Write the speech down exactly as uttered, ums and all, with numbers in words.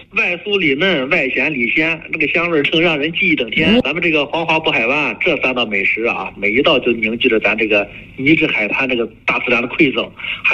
外酥里嫩，外咸里鲜，这个香味正让人记忆整天。咱们这个黄花渤海湾这三道美食啊，每一道就凝聚着咱这个泥质海滩这个大自然的馈赠。还